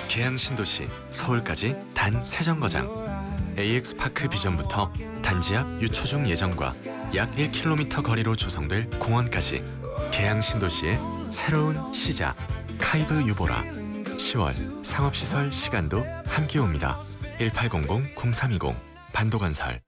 계양 신도시 서울까지 단 3정거장. AX파크 비전부터 단지 앞 유초중 예정과 약 1km 거리로 조성될 공원까지 계양 신도시의 새로운 시작. 카이브 유보라. 10월 상업시설 시간도 함께 옵니다. 1800-0320 반도건설.